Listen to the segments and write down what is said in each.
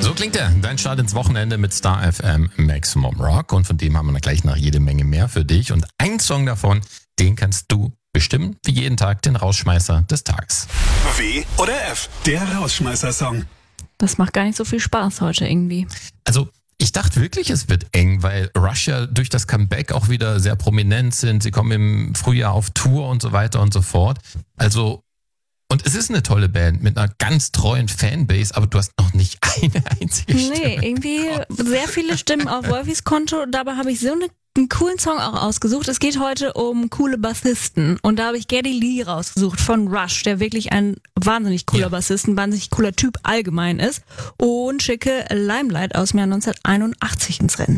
So klingt er. Dein Start ins Wochenende mit Star FM Maximum Rock. Und von dem haben wir dann gleich noch jede Menge mehr für dich. Und ein Song davon, den kannst du bestimmen, wie jeden Tag den Rausschmeißer des Tages. W oder F, der Rausschmeißer-Song. Das macht gar nicht so viel Spaß heute irgendwie. Also, ich dachte wirklich, es wird eng, weil Rush ja durch das Comeback auch wieder sehr prominent sind. Sie kommen im Frühjahr auf Tour und so weiter und so fort. Also, und es ist eine tolle Band mit einer ganz treuen Fanbase, aber du hast noch nicht eine einzige Stimme. Nee, irgendwie sehr viele Stimmen auf Wolfis Konto. Dabei habe ich so einen coolen Song auch ausgesucht. Es geht heute um coole Bassisten. Und da habe ich Geddy Lee rausgesucht von Rush, der wirklich ein wahnsinnig cooler Bassist, ein wahnsinnig cooler Typ allgemein ist. Und schicke Limelight aus dem Jahr 1981 ins Rennen.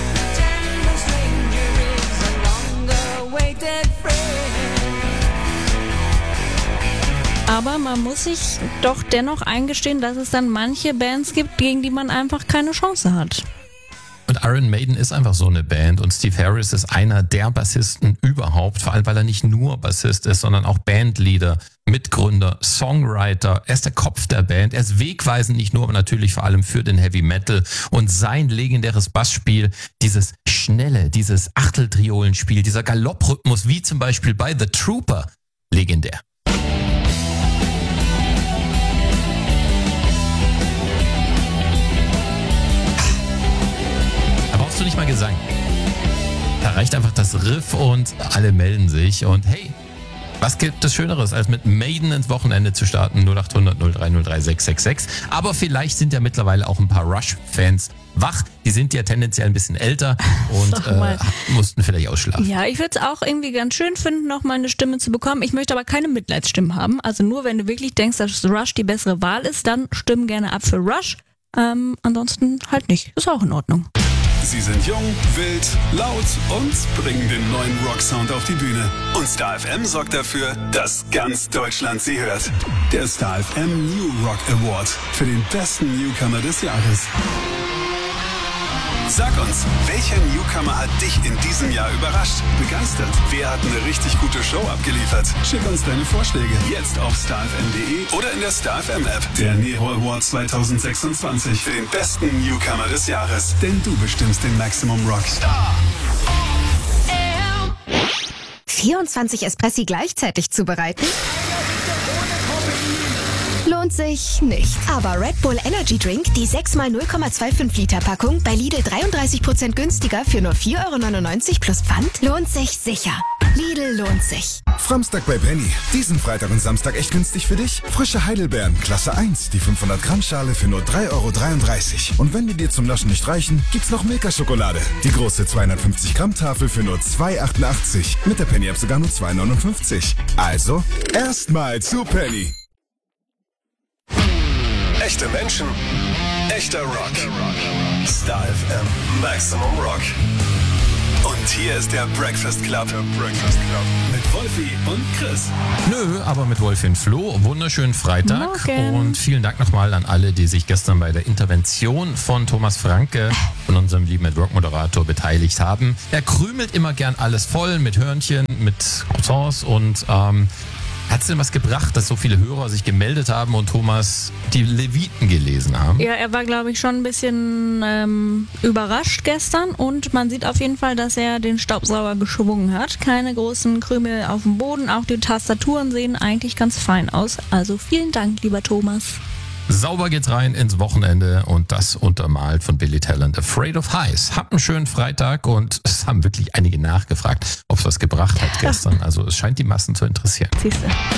Aber man muss sich doch dennoch eingestehen, dass es dann manche Bands gibt, gegen die man einfach keine Chance hat. Und Iron Maiden ist einfach so eine Band und Steve Harris ist einer der Bassisten überhaupt, vor allem weil er nicht nur Bassist ist, sondern auch Bandleader, Mitgründer, Songwriter. Er ist der Kopf der Band, er ist wegweisend nicht nur, aber natürlich vor allem für den Heavy Metal und sein legendäres Bassspiel, dieses schnelle, dieses Achteltriolenspiel, dieser Galopprhythmus, wie zum Beispiel bei The Trooper, legendär. Du nicht mal Gesang. Da reicht einfach das Riff und alle melden sich. Und hey, was gibt es Schöneres, als mit Maiden ins Wochenende zu starten? 0800 0303 666. Aber vielleicht sind ja mittlerweile auch ein paar Rush-Fans wach. Die sind ja tendenziell ein bisschen älter und mussten vielleicht ausschlafen. Ja, ich würde es auch irgendwie ganz schön finden, noch mal eine Stimme zu bekommen. Ich möchte aber keine Mitleidsstimme haben. Also nur, wenn du wirklich denkst, dass Rush die bessere Wahl ist, dann stimm gerne ab für Rush. Ansonsten halt nicht. Ist auch in Ordnung. Sie sind jung, wild, laut und bringen den neuen Rock-Sound auf die Bühne. Und Star FM sorgt dafür, dass ganz Deutschland sie hört. Der Star FM New Rock Award für den besten Newcomer des Jahres. Sag uns, welcher Newcomer hat dich in diesem Jahr überrascht, begeistert? Wer hat eine richtig gute Show abgeliefert? Schick uns deine Vorschläge jetzt auf starfm.de oder in der Star FM App. Der Nero Award 2026 für den besten Newcomer des Jahres. Denn du bestimmst den Maximum Rock. Star 24 Espressi gleichzeitig zubereiten? Lohnt sich nicht. Aber Red Bull Energy Drink, die 6x0,25 Liter Packung, bei Lidl 33% günstiger für nur 4,99 € plus Pfand, lohnt sich sicher. Lidl lohnt sich. Framstag bei Penny. Diesen Freitag und Samstag echt günstig für dich? Frische Heidelbeeren, Klasse 1, die 500 Gramm Schale für nur 3,33 €. Und wenn die dir zum Naschen nicht reichen, gibt's noch Milka-Schokolade. Die große 250 Gramm Tafel für nur 2,88 €. Mit der Penny-App sogar nur 2,59 €. Also, erstmal zu Penny. Echte Menschen, echter Rock. Star FM Maximum Rock. Und hier ist der Breakfast Club. Mit Wolfi und Chris. Nö, aber mit Wolfi und Flo. Wunderschönen Freitag. Morgen. Und vielen Dank nochmal an alle, die sich gestern bei der Intervention von Thomas Franke, von unserem lieben Rock-Moderator, beteiligt haben. Er krümelt immer gern alles voll mit Hörnchen, mit Croissants und hat es denn was gebracht, dass so viele Hörer sich gemeldet haben und Thomas die Leviten gelesen haben? Ja, er war, glaube ich, schon ein bisschen überrascht gestern und man sieht auf jeden Fall, dass er den Staubsauger geschwungen hat. Keine großen Krümel auf dem Boden, auch die Tastaturen sehen eigentlich ganz fein aus. Also vielen Dank, lieber Thomas. Sauber geht's rein ins Wochenende und das untermalt von Billy Talent, Afraid of Heights. Habt einen schönen Freitag und es haben wirklich einige nachgefragt, ob es was gebracht hat gestern. Also es scheint die Massen zu interessieren. Siehste.